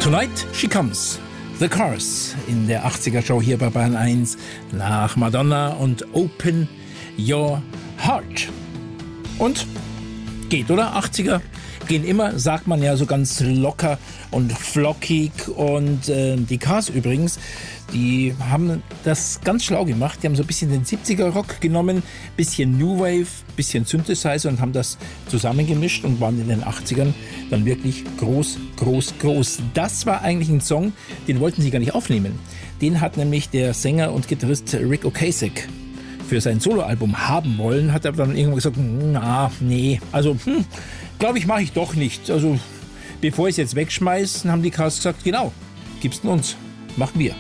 Tonight She Comes, The Cars in der 80er Show hier bei Bayern 1 nach Madonna und Open Your Heart. Und geht, oder? 80er gehen immer, sagt man ja so ganz locker und flockig. Und die Cars übrigens, die haben das ganz schlau gemacht. Die haben so ein bisschen den 70er-Rock genommen, bisschen New Wave, bisschen Synthesizer und haben das zusammengemischt und waren in den 80ern dann wirklich groß, groß, groß. Das war eigentlich ein Song, den wollten sie gar nicht aufnehmen. Den hat nämlich der Sänger und Gitarrist Ric Ocasek für sein Soloalbum haben wollen, hat er dann irgendwann gesagt, nee, also glaube ich, mache ich doch nicht. Also bevor ich es jetzt wegschmeiße, haben die Cars gesagt, genau, gib's uns, machen wir.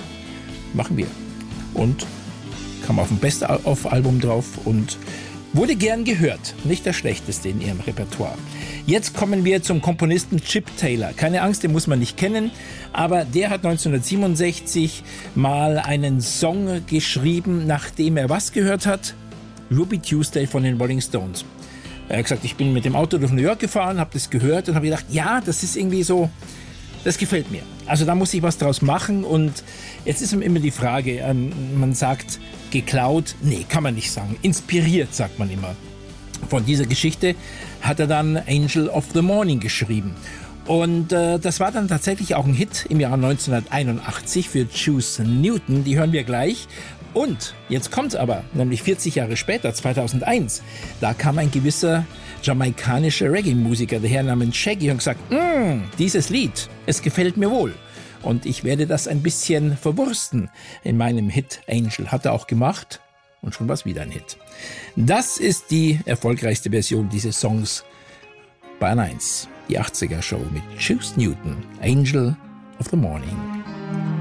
Und kam auf dem Best-of-Album drauf und wurde gern gehört. Nicht der schlechteste in ihrem Repertoire. Jetzt kommen wir zum Komponisten Chip Taylor. Keine Angst, den muss man nicht kennen, aber der hat 1967 mal einen Song geschrieben, nachdem er was gehört hat? Ruby Tuesday von den Rolling Stones. Er hat gesagt, ich bin mit dem Auto durch New York gefahren, habe das gehört und habe gedacht, ja, das ist irgendwie so, das gefällt mir. Also da muss ich was draus machen und jetzt ist immer die Frage, man sagt geklaut, nee, kann man nicht sagen. Inspiriert, sagt man immer. Von dieser Geschichte hat er dann Angel of the Morning geschrieben. Und das war dann tatsächlich auch ein Hit im Jahr 1981 für Juice Newton. Die hören wir gleich. Und jetzt kommt's aber, nämlich 40 Jahre später, 2001, da kam ein gewisser jamaikanischer Reggae-Musiker, der Herr namens Shaggy, und gesagt, dieses Lied, es gefällt mir wohl. Und ich werde das ein bisschen verwursten in meinem Hit Angel. Hat er auch gemacht und schon war es wieder ein Hit. Das ist die erfolgreichste Version dieses Songs Bayern 1, die 80er Show mit Juice Newton, Angel of the Morning.